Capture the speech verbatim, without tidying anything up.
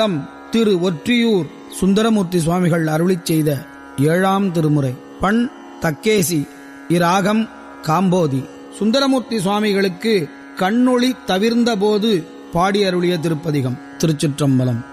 திரு ஒற்றியூர் சுந்தரமூர்த்தி சுவாமிகள் அருளிச் செய்த ஏழாம் திருமுறை. பண் தக்கேசி. இராகம் காம்போதி. சுந்தரமூர்த்தி சுவாமிகளுக்கு கண்ணொளி தவிர்ந்த போது பாடி அருளிய திருப்பதிகம். திருச்சிற்றம்பலம்.